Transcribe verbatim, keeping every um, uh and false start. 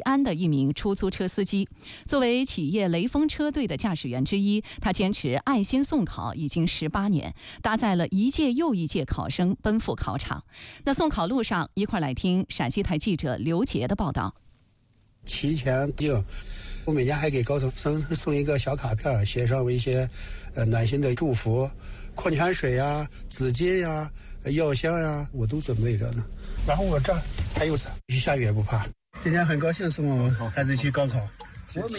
安的一名出租车司机。作为企业雷锋车队的驾驶员之一，他坚持爱心送考已经十八年，搭载了一届又一届考生奔赴考场。那送考路上，一块来听陕西台记者刘杰的报道。 提前就，我每年还给高中生送一个小卡片，写上一些呃暖心的祝福，矿泉水呀、纸巾呀、药箱呀，我都准备着呢。然后我这儿还有啥？下雨也不怕。今天很高兴送我孩子去高考。我每